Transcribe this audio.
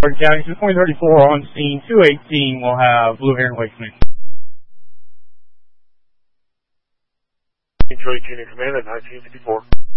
Orange County, 2034 on scene, 218 will have Blue Heron Waste Management. Detroit Junior Command at 1954.